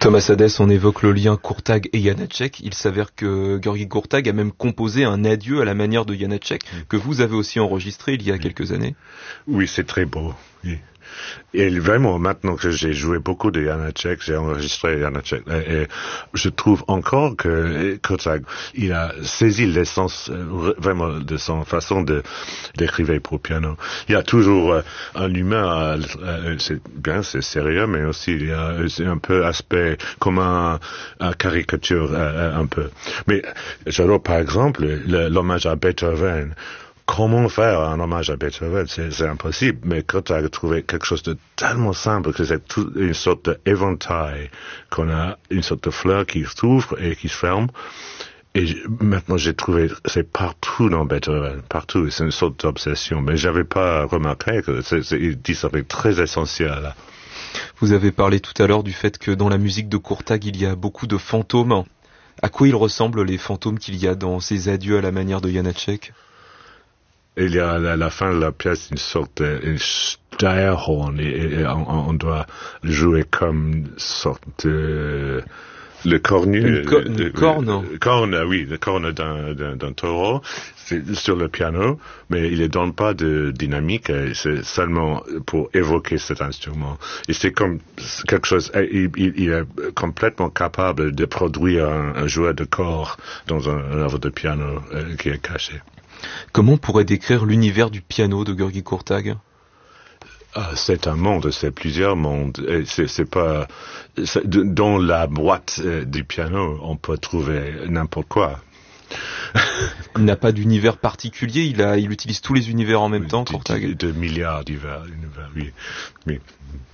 Thomas Hadès, on évoque le lien Courtag et Janacek. Il s'avère que György Courtag a même composé un adieu à la manière de Janacek, que vous avez aussi enregistré il y a quelques années. Oui, c'est très beau. Oui. Et vraiment, maintenant que j'ai joué beaucoup de Janacek, j'ai enregistré Janacek, et je trouve encore que Courtag, il a saisi l'essence vraiment de son façon d'écrire pour piano. Il y a toujours un humain, c'est bien, c'est sérieux, mais aussi il y a un peu aspect comme un caricature un peu. Mais j'adore par exemple l'hommage à Beethoven. Comment faire un hommage à Beethoven? C'est impossible. Mais quand tu as trouvé quelque chose de tellement simple que c'est une sorte d'éventail, qu'on a une sorte de fleur qui s'ouvre et qui se ferme. Et maintenant j'ai trouvé, c'est partout dans Beethoven, partout. C'est une sorte d'obsession. Mais j'avais pas remarqué que il dit ça fait très essentiel là. Vous avez parlé tout à l'heure du fait que dans la musique de Courtag, il y a beaucoup de fantômes. À quoi ils ressemblent les fantômes qu'il y a dans ces adieux à la manière de Janacek? Il y a à la fin de la pièce une sorte de Steyerhorn et on doit jouer comme une sorte de le cornu, une corne. Oui, le corne d'un taureau, c'est sur le piano, mais il ne donne pas de dynamique, c'est seulement pour évoquer cet instrument. Et c'est comme quelque chose, il est complètement capable de produire un joueur de corps dans un œuvre de piano qui est caché. Comment on pourrait décrire l'univers du piano de György Courtag? C'est un monde, c'est plusieurs mondes. C'est pas dans la boîte du piano, on peut trouver n'importe quoi. Il n'a pas d'univers particulier. Il utilise tous les univers en même temps, Courtag. De milliards d'univers, oui.